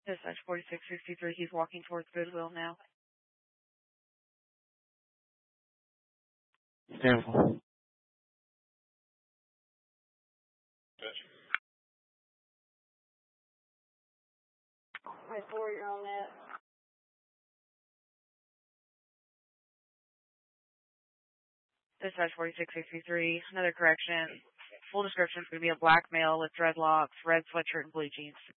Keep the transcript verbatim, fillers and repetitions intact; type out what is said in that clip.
Dispatch forty-six sixty-three, he's walking towards Goodwill now. Careful. My four, you're on that. Dispatch forty-six sixty-three, another correction. Full description is going to be a black male with dreadlocks, red sweatshirt, and blue jeans.